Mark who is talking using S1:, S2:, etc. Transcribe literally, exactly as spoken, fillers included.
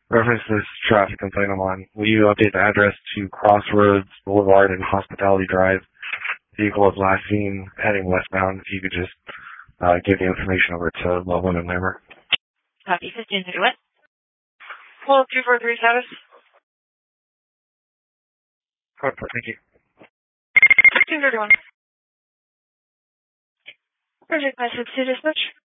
S1: reference this traffic complaint I'm on. Will you update the address to Crossroads Boulevard and Hospitality Drive? Vehicle was last seen heading westbound. If you could just uh, give the information over to Loveland and Lambert.
S2: Copy. fifteen thirty-one. Pull two four three status.
S1: Code for, thank you.
S2: fifteen thirty-one. Project message to dispatch.